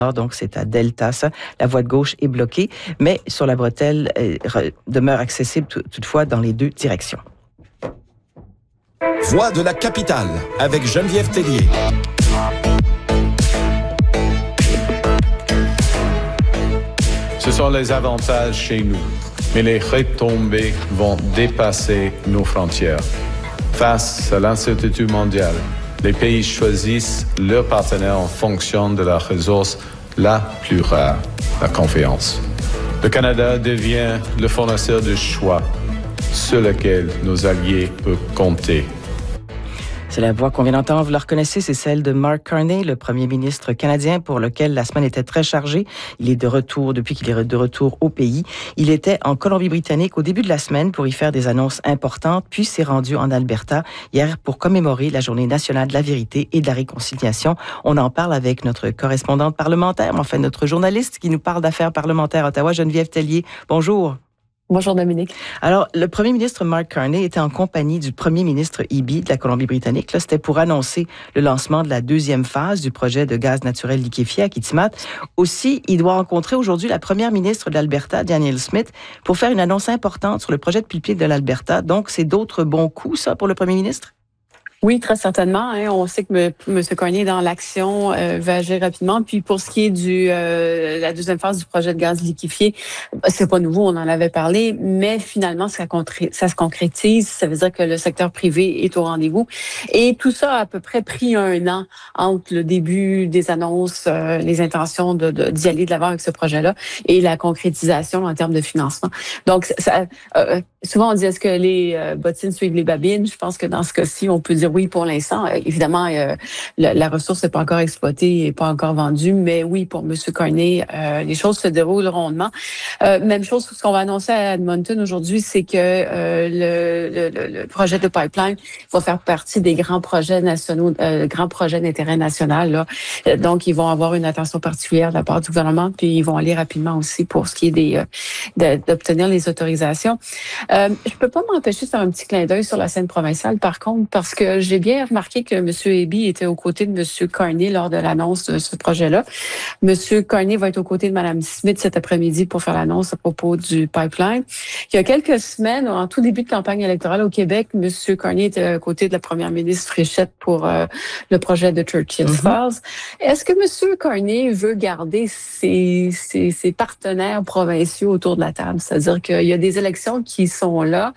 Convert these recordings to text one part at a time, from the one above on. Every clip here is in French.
Donc, c'est à Delta, ça. La voie de gauche est bloquée, mais sur la bretelle, demeure accessible toutefois dans les deux directions. Voix de la capitale, avec Geneviève Tellier. Ce sont les avantages chez nous, mais les retombées vont dépasser nos frontières. Face à l'incertitude mondiale, les pays choisissent leurs partenaires en fonction de la ressource la plus rare, la confiance. Le Canada devient le fournisseur de choix sur lequel nos alliés peuvent compter. C'est la voix qu'on vient d'entendre. Vous la reconnaissez, c'est celle de Mark Carney, le premier ministre canadien pour lequel la semaine était très chargée. Il est de retour, depuis qu'il est de retour au pays. Il était en Colombie-Britannique au début de la semaine pour y faire des annonces importantes, puis s'est rendu en Alberta hier pour commémorer la Journée nationale de la vérité et de la réconciliation. On en parle avec notre correspondante parlementaire, enfin notre journaliste qui nous parle d'affaires parlementaires à Ottawa, Geneviève Tellier. Bonjour. Bonjour Dominique. Alors, le premier ministre Mark Carney était en compagnie du premier ministre Eby de la Colombie-Britannique. Là, c'était pour annoncer le lancement de la deuxième phase du projet de gaz naturel liquéfié à Kitimat. Aussi, il doit rencontrer aujourd'hui la première ministre de l'Alberta, Danielle Smith, pour faire une annonce importante sur le projet de pipeline de l'Alberta. Donc, c'est d'autres bons coups, ça, pour le premier ministre? Oui, très certainement. On sait que M. Carney, dans l'action, va agir rapidement. Puis pour ce qui est la deuxième phase du projet de gaz liquéfié, c'est pas nouveau, on en avait parlé, mais finalement, ça se concrétise. Ça veut dire que le secteur privé est au rendez-vous. Et tout ça a à peu près pris 1 an entre le début des annonces, les intentions d'y aller de l'avant avec ce projet-là et la concrétisation en termes de financement. Donc, souvent on dit est-ce que les bottines suivent les babines? Je pense que dans ce cas-ci, on peut dire oui pour l'instant. Évidemment, la ressource n'est pas encore exploitée et pas encore vendue, mais oui, pour M. Carney, les choses se déroulent rondement. Même chose, ce qu'on va annoncer à Edmonton aujourd'hui, c'est que le projet de pipeline va faire partie des grands projets nationaux, grands projets d'intérêt national. Là. Donc, ils vont avoir une attention particulière de la part du gouvernement, puis ils vont aller rapidement aussi pour ce qui est d'obtenir les autorisations. Je peux pas m'empêcher de faire un petit clin d'œil sur la scène provinciale, par contre, parce que j'ai bien remarqué que M. Eby était aux côtés de M. Carney lors de l'annonce de ce projet-là. M. Carney va être aux côtés de Mme Smith cet après-midi pour faire l'annonce à propos du pipeline. Il y a quelques semaines, en tout début de campagne électorale au Québec, M. Carney était aux côtés de la première ministre Fréchette pour le projet de Churchill Falls. Est-ce que M. Carney veut garder ses partenaires provinciaux autour de la table? C'est-à-dire qu'il y a des élections qui sont là.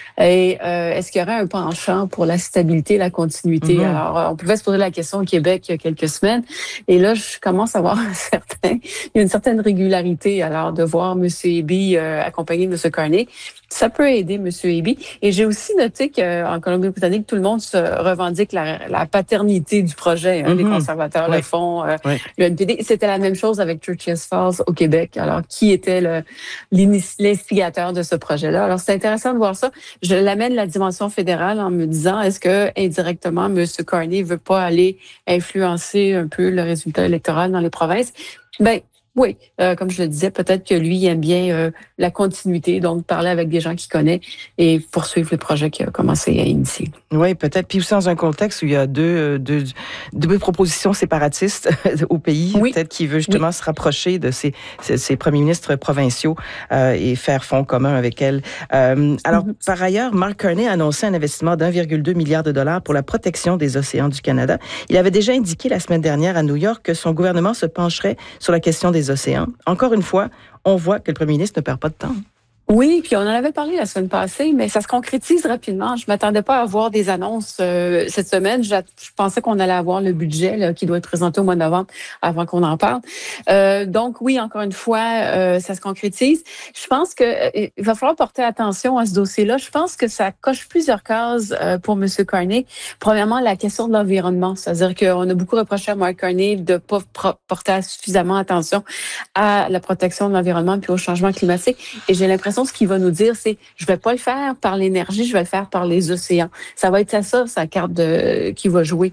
Et est-ce qu'il y aurait un penchant pour la stabilité, la continuité? Alors, on pouvait se poser la question au Québec il y a quelques semaines. Et là, je commence à voir il y a une certaine régularité. Alors, de voir M. Eby accompagner M. Carney, ça peut aider M. Eby. Et j'ai aussi noté qu'en Colombie-Britannique, tout le monde se revendique la paternité du projet. Les conservateurs le font, le NPD. C'était la même chose avec Churchill Falls au Québec. Alors, qui était l'instigateur de ce projet-là? Alors, c'est intéressant de voir ça. Je l'amène la dimension fédérale en me disant, est-ce que indirectement, M. Carney veut pas aller influencer un peu le résultat électoral dans les provinces? Ben, oui, comme je le disais, peut-être que lui aime bien la continuité, donc parler avec des gens qu'il connaît et poursuivre le projet qu'il a commencé à initier. Oui, peut-être. Puis aussi dans un contexte où il y a deux propositions séparatistes au pays, peut-être qu'il veut justement se rapprocher de ces premiers ministres provinciaux et faire front commun avec elles. Alors, par ailleurs, Mark Carney a annoncé un investissement d'1,2 milliard de dollars pour la protection des océans du Canada. Il avait déjà indiqué la semaine dernière à New York que son gouvernement se pencherait sur la question des océans. Encore une fois, on voit que le premier ministre ne perd pas de temps. Oui, puis on en avait parlé la semaine passée, mais ça se concrétise rapidement. Je m'attendais pas à voir des annonces cette semaine. Je pensais qu'on allait avoir le budget là, qui doit être présenté au mois de novembre avant qu'on en parle. Donc oui, encore une fois, ça se concrétise. Je pense que il va falloir porter attention à ce dossier-là. Je pense que ça coche plusieurs cases pour M. Carney. Premièrement, la question de l'environnement, c'est-à-dire qu'on a beaucoup reproché à Mark Carney de pas porter suffisamment attention à la protection de l'environnement puis au changement climatique. Et j'ai l'impression ce qu'il va nous dire, c'est je vais pas le faire par l'énergie, je vais le faire par les océans. Ça va être ça sa carte qui va jouer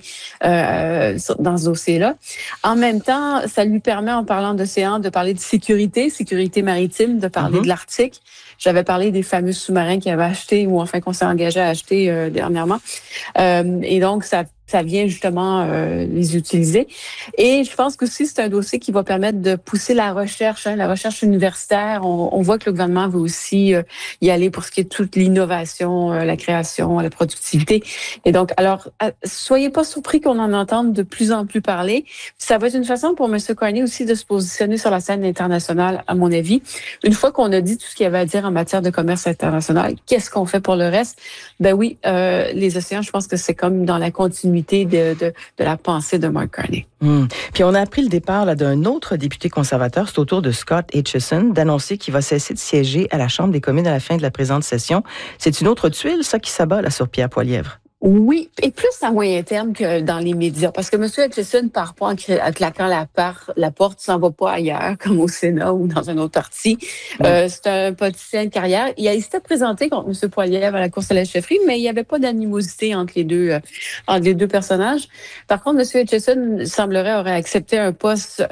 dans ce dossier-là. En même temps, ça lui permet, en parlant d'océan, de parler de sécurité maritime, de parler de l'Arctique. J'avais parlé des fameux sous-marins qu'il avait achetés ou enfin qu'on s'est engagé à acheter dernièrement. Et donc, ça ça vient justement les utiliser. Et je pense qu'aussi, c'est un dossier qui va permettre de pousser la recherche universitaire. On voit que le gouvernement veut aussi y aller pour ce qui est toute l'innovation, la création, la productivité. Et donc, alors, soyez pas surpris qu'on en entende de plus en plus parler. Ça va être une façon pour M. Carney aussi de se positionner sur la scène internationale, à mon avis. Une fois qu'on a dit tout ce qu'il y avait à dire en matière de commerce international, qu'est-ce qu'on fait pour le reste? Ben oui, les océans, je pense que c'est comme dans la continuité de la pensée de Mark Carney. Puis on a appris le départ là, d'un autre député conservateur, c'est au tour de Scott Aitchison, d'annoncer qu'il va cesser de siéger à la Chambre des communes à la fin de la présente session. C'est une autre tuile, ça, qui s'abat là, sur Pierre Poilievre. Oui, et plus à moyen terme que dans les médias, parce que M. Aitchison ne part pas en claquant la porte, s'en va pas ailleurs, comme au Sénat ou dans un autre parti. C'est un politicien de carrière. Il s'était présenté contre M. Poilievre à la course à la chefferie, mais il n'y avait pas d'animosité entre les deux personnages. Par contre, M. Aitchison semblerait aurait accepté un poste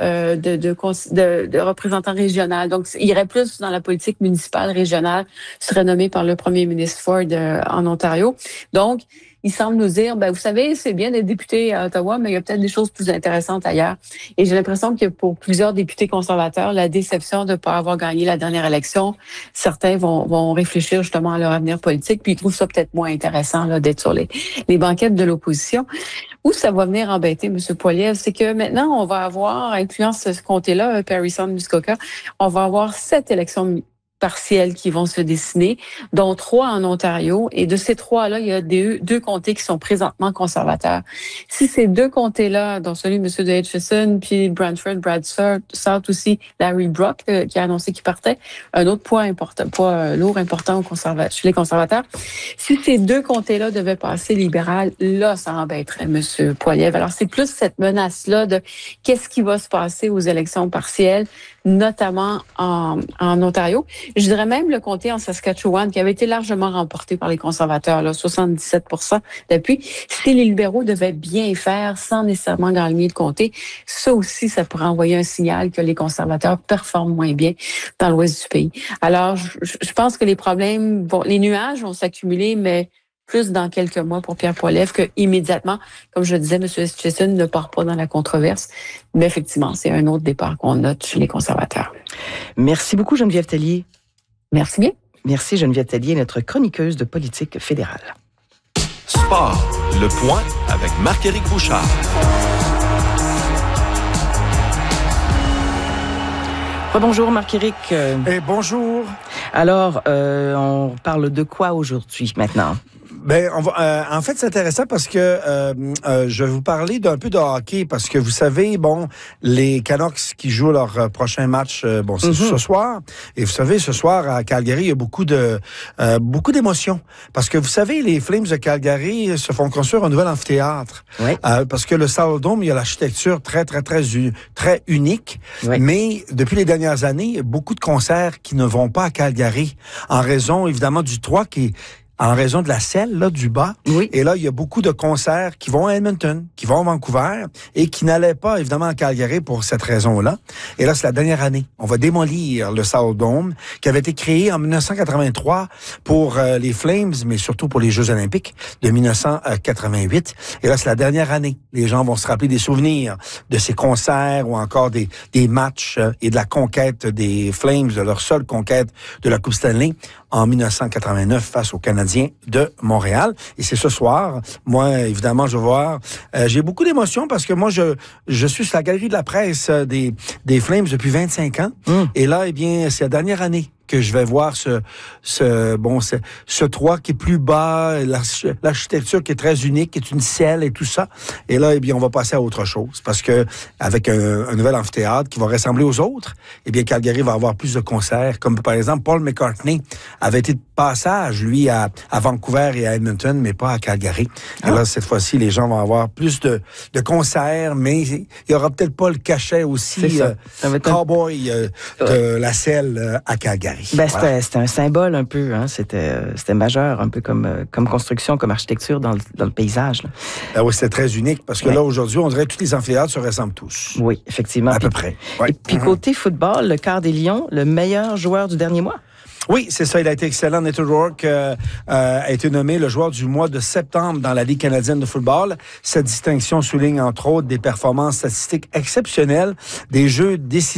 de représentant régional. Donc, il irait plus dans la politique municipale régionale, serait nommé par le premier ministre Ford en Ontario. Donc, il semble nous dire, vous savez, c'est bien d'être député à Ottawa, mais il y a peut-être des choses plus intéressantes ailleurs. Et j'ai l'impression que pour plusieurs députés conservateurs, la déception de ne pas avoir gagné la dernière élection, certains vont réfléchir justement à leur avenir politique, puis ils trouvent ça peut-être moins intéressant là, d'être sur les banquettes de l'opposition. Où ça va venir embêter M. Poilievre, c'est que maintenant, on va avoir, incluant ce comté-là, Parry-Sound-Muskoka, on va avoir 7 élections partielles qui vont se dessiner, dont 3 en Ontario. Et de ces 3-là, il y a deux comtés qui sont présentement conservateurs. Si ces 2 comtés-là, dont celui de M. de Aitchison, puis Brad South aussi, Larry Brock, qui a annoncé qu'il partait, un autre poids lourd important chez les conservateurs. Si ces 2 comtés-là devaient passer libéral, là, ça embêterait M. Poilievre. Alors, c'est plus cette menace-là de qu'est-ce qui va se passer aux élections partielles, notamment en Ontario. Je dirais même le comté en Saskatchewan, qui avait été largement remporté par les conservateurs, là, 77% d'appui. Si les libéraux devaient bien faire sans nécessairement gagner de comté, ça aussi, ça pourrait envoyer un signal que les conservateurs performent moins bien dans l'ouest du pays. Alors, je pense que les nuages vont s'accumuler, mais plus dans quelques mois pour Pierre Poilievre que immédiatement, comme je le disais, M. Aitchison ne part pas dans la controverse. Mais effectivement, c'est un autre départ qu'on note chez les conservateurs. Merci beaucoup, Geneviève Tellier. Merci bien. Merci, Geneviève Tellier, notre chroniqueuse de politique fédérale. Sport, le point avec Marc-Éric Bouchard. Bonjour Marc-Éric. Et bonjour. Alors, on parle de quoi aujourd'hui maintenant? En fait, c'est intéressant parce que je vais vous parler d'un peu de hockey parce que vous savez, les Canucks qui jouent leur prochain match, c'est ce soir. Et vous savez, ce soir à Calgary, il y a beaucoup d'émotions parce que vous savez, les Flames de Calgary se font construire un nouvel amphithéâtre. Oui. Parce que le Saddledome, il y a l'architecture très unique. Oui. Mais depuis les dernières années, il y a beaucoup de concerts qui ne vont pas à Calgary en raison, évidemment, en raison de la selle, là, du bas. Oui. Et là, il y a beaucoup de concerts qui vont à Edmonton, qui vont à Vancouver et qui n'allaient pas, évidemment, à Calgary pour cette raison-là. Et là, c'est la dernière année. On va démolir le Saddledome, qui avait été créé en 1983 pour les Flames, mais surtout pour les Jeux olympiques de 1988. Et là, c'est la dernière année. Les gens vont se rappeler des souvenirs de ces concerts ou encore des matchs et de la conquête des Flames, de leur seule conquête de la Coupe Stanley en 1989 face aux Canadiens de Montréal. Et c'est ce soir. Moi, évidemment, je vais voir. J'ai beaucoup d'émotions parce que moi, je suis sur la galerie de la presse des Flames depuis 25 ans. Et là, eh bien, c'est la dernière année que je vais voir ce toit qui est plus bas, l'architecture qui est très unique, qui est une selle et tout ça. Et là, eh bien, on va passer à autre chose parce que avec un nouvel amphithéâtre qui va ressembler aux autres, eh bien, Calgary va avoir plus de concerts, comme par exemple Paul McCartney avait été de passage, lui, à Vancouver et à Edmonton, mais pas à Calgary. Et là, cette fois-ci, les gens vont avoir plus de concerts, mais il y aura peut-être pas le cachet aussi cowboy de la selle à Calgary. C'était un symbole un peu, hein? C'était majeur, un peu comme construction, comme architecture dans le paysage. Oui, c'est très unique parce que là, aujourd'hui, on dirait que tous les amphithéâtres se ressemblent tous. Oui, effectivement. À peu près. Et puis côté football, le quart des Lions, le meilleur joueur du dernier mois? Oui, c'est ça. Il a été excellent. Nathan Rourke a été nommé le joueur du mois de septembre dans la Ligue canadienne de football. Cette distinction souligne entre autres des performances statistiques exceptionnelles, des jeux décisifs